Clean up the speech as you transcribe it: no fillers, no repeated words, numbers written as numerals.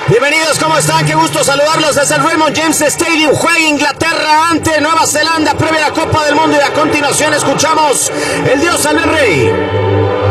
Bienvenidos, ¿cómo están? Qué gusto saludarlos desde el Raymond James Stadium. Juega Inglaterra ante Nueva Zelanda, previa a la Copa del Mundo, y a continuación escuchamos el Dios salve al Rey.